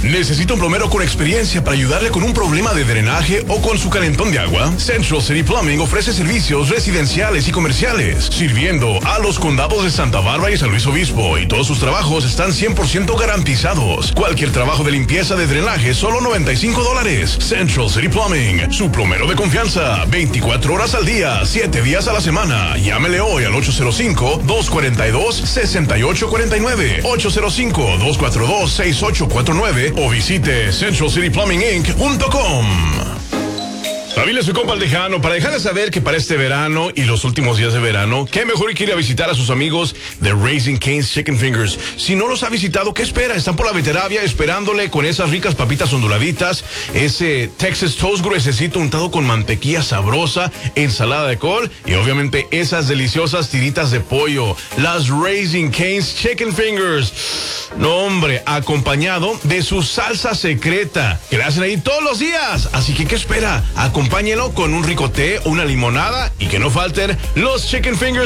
¿Necesita un plomero con experiencia para ayudarle con un problema de drenaje o con su calentón de agua? Central City Plumbing ofrece servicios residenciales y comerciales, sirviendo a los condados de Santa Bárbara y San Luis Obispo, y todos sus trabajos están 100% garantizados. Cualquier trabajo de limpieza de drenaje, solo $95. Central City Plumbing, su plomero de confianza, 24 horas al día, 7 días a la semana. Llámele hoy al 805-242-6849, 805-242-6849 o visite centralcityplumbinginc.com. Familia, soy compa el Tejano, para dejarles saber que para este verano y los últimos días de verano, qué mejor que ir a visitar a sus amigos de Raising Cane's Chicken Fingers. Si no los ha visitado, ¿qué espera? Están por la Veteravia esperándole con esas ricas papitas onduladitas, ese Texas Toast gruesecito untado con mantequilla sabrosa, ensalada de col y obviamente esas deliciosas tiritas de pollo, las Raising Cane's Chicken Fingers. No, hombre, acompañado de su salsa secreta, que la hacen ahí todos los días. Así que, ¿qué espera? Acompáñelo con un rico té, una limonada y que no falten los Chicken Fingers